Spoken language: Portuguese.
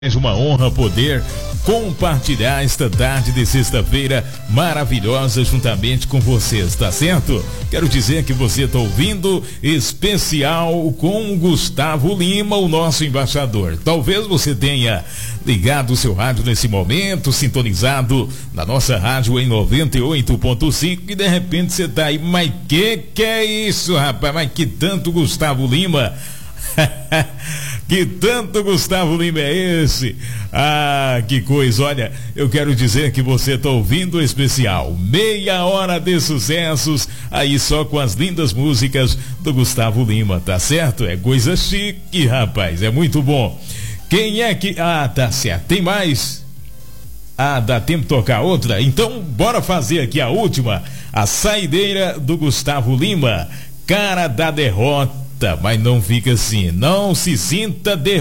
É uma honra poder compartilhar esta tarde de sexta-feira maravilhosa juntamente com vocês, tá certo? Quero dizer que você está ouvindo especial com Gustavo Lima, o nosso embaixador. Talvez você tenha ligado o seu rádio nesse momento, sintonizado na nossa rádio em 98.5 e de repente você tá aí, mas que é isso, rapaz? Mas que tanto Gustavo Lima? Que tanto Gustavo Lima é esse? Ah, que coisa, olha, eu quero dizer que você está ouvindo o especial Meia Hora de Sucessos, aí só com as lindas músicas do Gustavo Lima, tá certo? É coisa chique, rapaz, é muito bom. Quem é que... Ah, tá certo, tem mais? Ah, dá tempo de tocar outra? Então, bora fazer aqui a última, a saideira do Gustavo Lima, Cara da Derrota. Mas não fica assim, não se sinta derrotado.